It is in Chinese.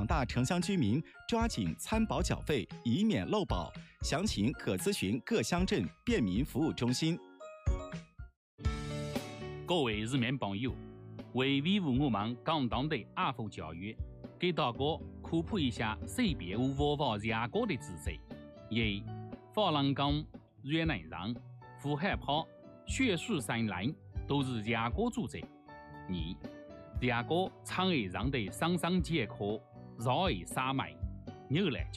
大城乡居民抓紧参保缴费，以免漏保。详情可咨询各乡镇便民服务中心。 各位市民朋友，为维护我们广东的爱护教育，给大家科普一下识别无法热歌的姿势：一、法轮功、越南人、呼害怕、血水山蓝都是热歌组织。二、热歌唱而让的上上节课，绕而撒麦，扭来